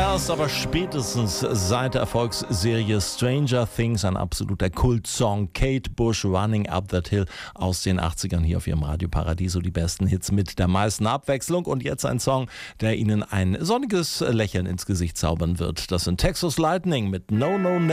erst, aber spätestens seit der Erfolgsserie Stranger Things ein absoluter Kultsong. Kate Bush, Running Up That Hill aus den 80ern hier auf ihrem Radio Paradiso. Die besten Hits mit der meisten Abwechslung. Und jetzt ein Song, der Ihnen ein sonniges Lächeln ins Gesicht zaubern wird. Das sind Texas Lightning mit No No No.